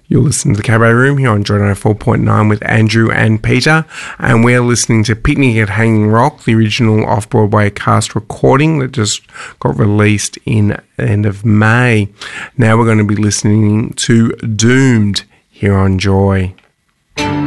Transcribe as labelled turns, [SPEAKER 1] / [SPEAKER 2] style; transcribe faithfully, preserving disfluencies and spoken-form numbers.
[SPEAKER 1] You're listening to the Cabaret Room here on Joy ninety four point nine with Andrew and Peter, and we're listening to Picnic at Hanging Rock, the original off-Broadway cast recording that just got released in the end of May. Now we're going to be listening to Doomed here on Joy.